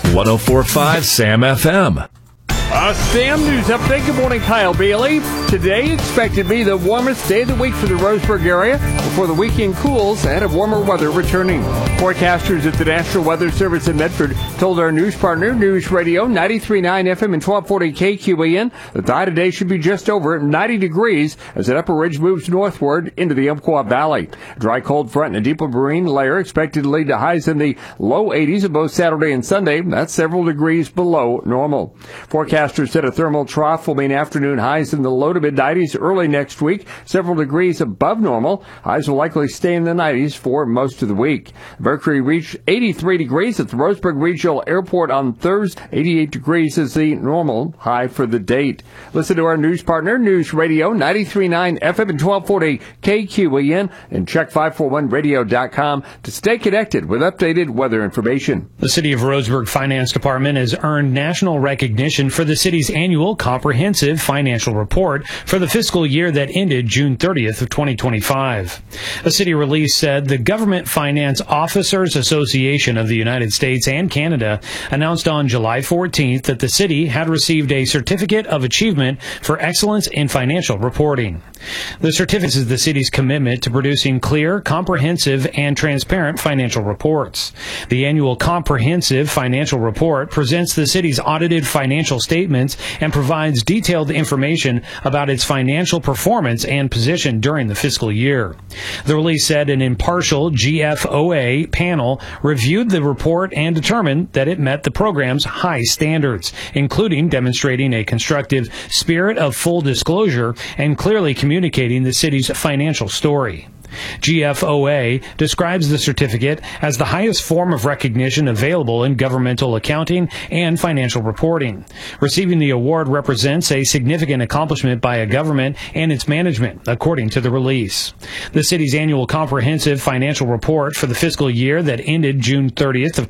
104.5 Sam FM. Sam News Update. Good morning, Kyle Bailey. Today expected to be the warmest day of the week for the Roseburg area before the weekend cools and of warmer weather returning. Forecasters at the National Weather Service in Medford told our news partner, News Radio 93.9 FM and 1240 KQAN, that the high today should be just over 90 degrees as that upper ridge moves northward into the Umpqua Valley. Dry cold front and a deeper marine layer expected to lead to highs in the low 80s of both Saturday and Sunday. That's several degrees below normal. Forecasters said a thermal trough will mean afternoon highs in the low to mid-90s early next week, several degrees above normal. Highs will likely stay in the 90s for most of the week. Mercury reached 83 degrees at the Roseburg Regional Airport on Thursday. 88 degrees is the normal high for the date. Listen to our news partner, News Radio 93.9 FM and 1240 KQAN, and check 541radio.com to stay connected with updated weather information. The City of Roseburg Finance Department has earned national recognition for the city's annual comprehensive financial report for the fiscal year that ended June 30th of 2025. A city release said the Government Finance Officers Association of the United States and Canada announced on July 14th that the city had received a Certificate of Achievement for Excellence in Financial Reporting. The certificate is the city's commitment to producing clear, comprehensive, and transparent financial reports. The annual comprehensive financial report presents the city's audited financial statements and provides detailed information about its financial performance and position during the fiscal year. The release said an impartial GFOA panel reviewed the report and determined that it met the program's high standards, including demonstrating a constructive spirit of full disclosure and clearly communicating the city's financial story. GFOA describes the certificate as the highest form of recognition available in governmental accounting and financial reporting. Receiving the award represents a significant accomplishment by a government and its management, according to the release. The city's annual comprehensive financial report for the fiscal year that ended June 30th of